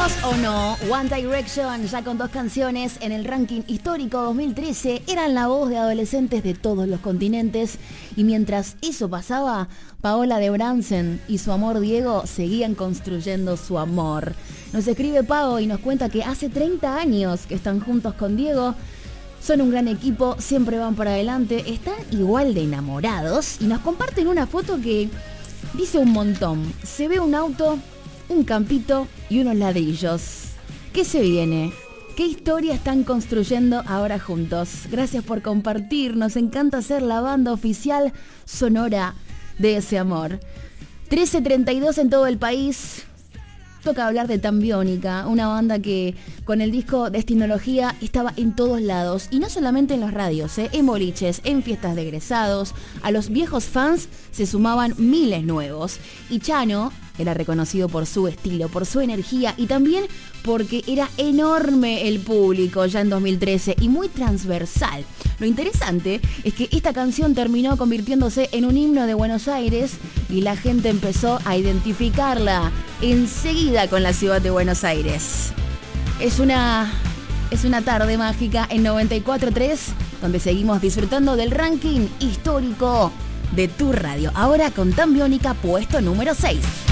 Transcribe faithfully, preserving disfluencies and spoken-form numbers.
¿Sabías o no? One Direction, ya con dos canciones en el ranking histórico dos mil trece, eran la voz de adolescentes de todos los continentes. Y mientras eso pasaba, Paola de Bransen y su amor Diego seguían construyendo su amor. Nos escribe Pau y nos cuenta que hace treinta años que están juntos con Diego. Son un gran equipo, siempre van para adelante, están igual de enamorados y nos comparten una foto que dice un montón. Se ve un auto, un campito y unos ladrillos. ¿Qué se viene? ¿Qué historia están construyendo ahora juntos? Gracias por compartir, nos encanta ser la banda oficial sonora de ese amor. trece treinta y dos en todo el país. Toca hablar de Tan Biónica, una banda que con el disco Destinología estaba en todos lados. Y no solamente en los radios, ¿eh? En boliches, en fiestas de egresados. A los viejos fans se sumaban miles nuevos. Y Chano era reconocido por su estilo, por su energía y también porque era enorme el público ya en dos mil trece y muy transversal. Lo interesante es que esta canción terminó convirtiéndose en un himno de Buenos Aires y la gente empezó a identificarla enseguida con la ciudad de Buenos Aires. Es una, es una tarde mágica en noventa y cuatro punto tres donde seguimos disfrutando del ranking histórico de tu radio. Ahora con Tan Biónica, puesto número seis.